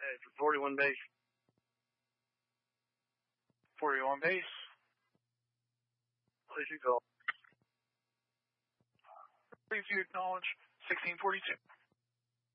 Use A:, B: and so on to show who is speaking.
A: for 41 base.
B: 41 base.
A: Please you call.
B: Please do acknowledge 1642.